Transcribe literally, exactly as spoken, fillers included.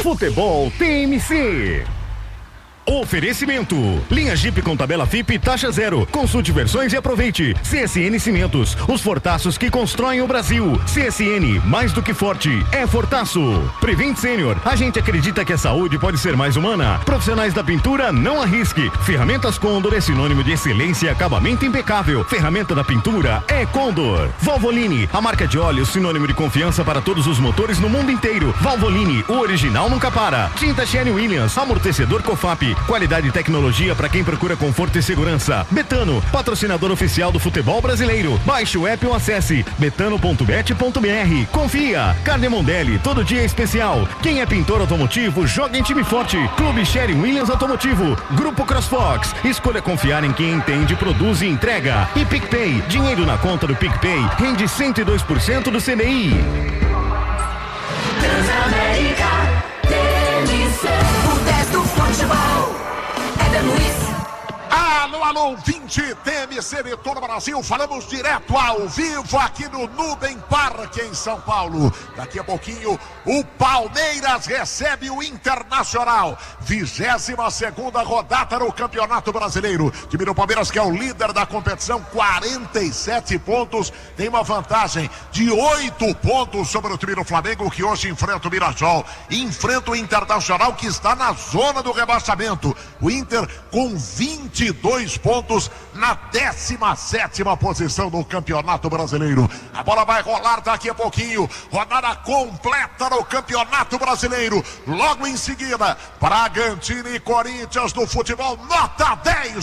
Futebol T M C. Oferecimento. Linha Jeep com tabela F I P taxa zero. Consulte versões e aproveite. C S N Cimentos, os fortaços que constroem o Brasil. C S N, mais do que forte, é fortaço. Prevent Senior, a gente acredita que a saúde pode ser mais humana. Profissionais da pintura, não arrisque. Ferramentas Condor é sinônimo de excelência e acabamento impecável. Ferramenta da pintura é Condor. Valvoline, a marca de óleo sinônimo de confiança para todos os motores no mundo inteiro. Valvoline, o original nunca para. Tinta Sherwin Williams, amortecedor Cofap. Qualidade e tecnologia para quem procura conforto e segurança. Betano, patrocinador oficial do futebol brasileiro. Baixe o app ou acesse betano ponto bet ponto br. Confia. Carne Mondelli, todo dia é especial. Quem é pintor automotivo, joga em time forte. Clube Sherwin Williams Automotivo. Grupo CrossFox. Escolha confiar em quem entende, produz e entrega. E PicPay. Dinheiro na conta do PicPay rende cento e dois por cento do C D I. Transamérica, T M C, o dez do futebol, Éder Luiz. Alô, alô, vinte T M C de todo o Brasil, falamos direto ao vivo aqui no Nubem Parque em São Paulo. Daqui a pouquinho o Palmeiras recebe o Internacional, vigésima segunda rodada no Campeonato Brasileiro. O time do Palmeiras, que é o líder da competição, quarenta e sete pontos, tem uma vantagem de oito pontos sobre o time do Flamengo, que hoje enfrenta o Mirassol, enfrenta o Internacional, que está na zona do rebaixamento. O Inter com vinte e dois pontos na décima sétima posição do Campeonato Brasileiro. A bola vai rolar daqui a pouquinho, rodada completa no Campeonato Brasileiro. Logo em seguida, Bragantino e Corinthians do futebol, nota dez.